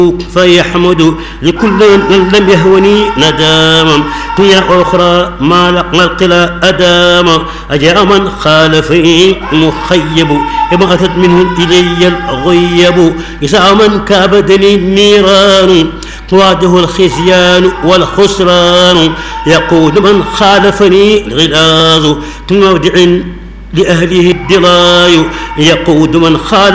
فيحمد لكل من لم يهوني نداما يا أخرى ما لقى القلا أداما أجاء من خالفني مخيب إما أتت منه إلي الغيب إذا من كابدني النيران تواجه الخزيان والخسران يقود من خالفني الغلاظ ثم مودع لأهله الدراي يقود من خالف